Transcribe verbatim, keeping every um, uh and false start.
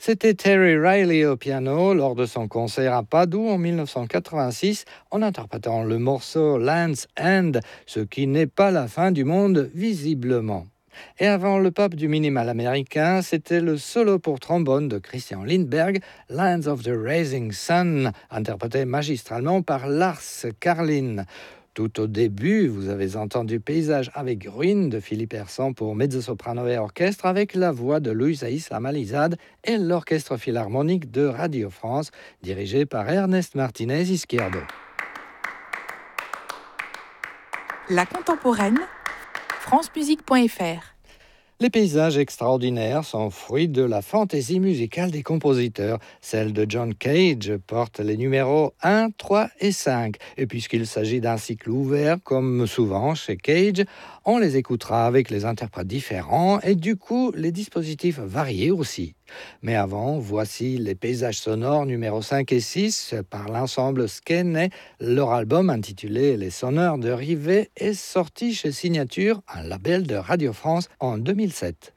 C'était Terry Riley au piano lors de son concert à Padoue en dix-neuf cent quatre-vingt-six en interprétant le morceau Land's End, ce qui n'est pas la fin du monde visiblement. Et avant le pop du minimal américain, c'était le solo pour trombone de Christian Lindberg, Lands of the Rising Sun, interprété magistralement par Lars Karlin. Tout au début, vous avez entendu Paysage avec ruines de Philippe Hersan pour mezzo-soprano et orchestre avec la voix de Louisa Islamalizade et l'Orchestre Philharmonique de Radio France, dirigé par Ernest Martinez Izquierdo. La contemporaine, francemusique point f r. Les paysages extraordinaires sont fruits de la fantaisie musicale des compositeurs. Celle de John Cage porte les numéros un, trois et cinq. Et puisqu'il s'agit d'un cycle ouvert, comme souvent chez Cage, on les écoutera avec les interprètes différents et du coup les dispositifs variés aussi. Mais avant, voici les paysages sonores numéros cinq et six par l'ensemble Skene. Leur album intitulé Les Sonneurs de Rivet est sorti chez Signature, un label de Radio France, en deux mille sept.